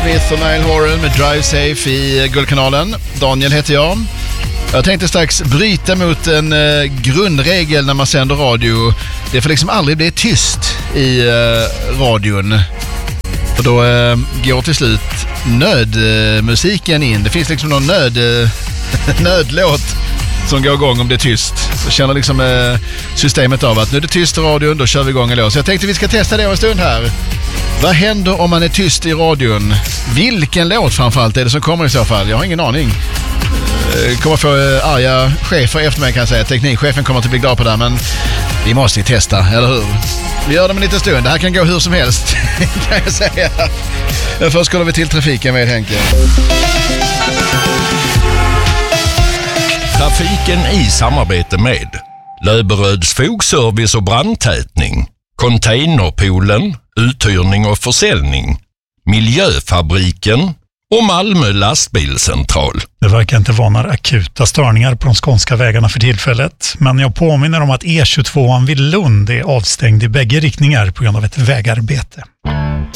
Smith och Niall Horan med Drive Safe i Guldkanalen. Daniel heter jag. Jag tänkte strax bryta mot en grundregel när man sänder radio. Det får liksom aldrig bli tyst i radion. För då går till slut nödmusiken in. Det finns liksom någon nödlåt som går igång om det är tyst. Så känner liksom systemet av att nu är det tyst i radion, då kör vi igång en låt. Så jag tänkte vi ska testa det en stund här. Vad händer om man är tyst i radion? Vilken låt framförallt är det som kommer i så fall? Jag har ingen aning. Kommer få arga chefer efter mig kan jag säga. Teknikchefen kommer att bli glad på det, men vi måste ju testa, eller hur? Vi gör det med en liten stund. Det här kan gå hur som helst, kan jag säga. Först kollar vi till trafiken med Henke. Trafiken i samarbete med Löberöds fogservice och brandtätning, Containerpoolen, uthyrning och försäljning, Miljöfabriken och Malmö lastbilscentral. Det verkar inte vara några akuta störningar på de skånska vägarna för tillfället. Men jag påminner om att E22 vid Lund är avstängd i bägge riktningar på grund av ett vägarbete.